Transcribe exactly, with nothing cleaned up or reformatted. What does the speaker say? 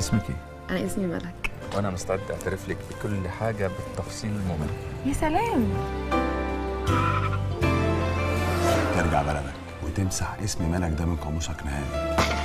اسمك ايه؟ انا اسمي ملك. وانا مستعد اعترف لك بكل حاجه بالتفصيل الممل. يا سلام. ترجع بلدك وتمسح اسم ملك ده من قاموسك نهائي.